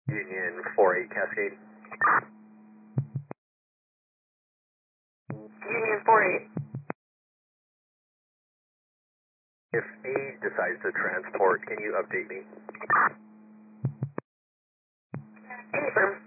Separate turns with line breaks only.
Union 48 Cascade.
Union 48.
If A decides to transport, can you update me?
Confirm.